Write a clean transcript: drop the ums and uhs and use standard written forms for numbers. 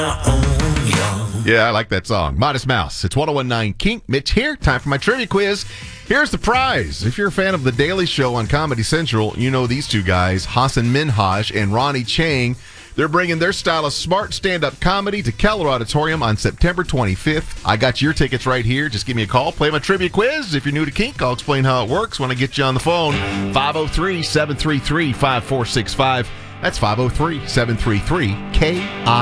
Yeah, I like that song. Modest Mouse. It's 1019 Kink. Mitch here. Time for my trivia quiz. Here's the prize. If you're a fan of The Daily Show on Comedy Central, you know these two guys, Hassan Minhaj and Ronnie Chang. They're bringing their style of smart stand-up comedy to Keller Auditorium on September 25th. I got your tickets right here. Just give me a call. Play my trivia quiz. If you're new to Kink, I'll explain how it works when I get you on the phone. 503-733-5465. That's 503-733-KI.